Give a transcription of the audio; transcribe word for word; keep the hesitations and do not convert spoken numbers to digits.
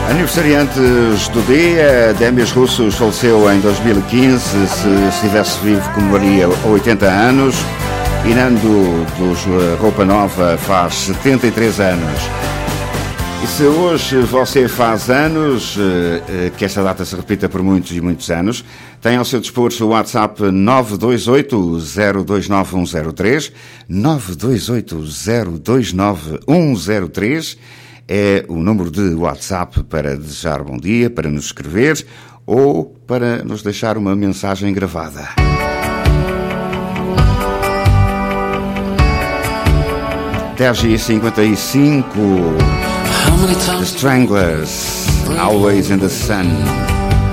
Aniversariantes do dia, Demis Roussos faleceu em dois mil e quinze, se estivesse vivo comemoraria oitenta anos, e Nando dos Roupa Nova faz setenta e três anos. E se hoje você faz anos, que esta data se repita por muitos e muitos anos, tem ao seu dispor o WhatsApp nove dois oito, zero dois nove um zero três, nove dois oito, zero dois nove um zero três, é o número de WhatsApp para desejar bom dia, para nos escrever ou para nos deixar uma mensagem gravada. dez e cinquenta e cinco, The Stranglers, Always in the Sun.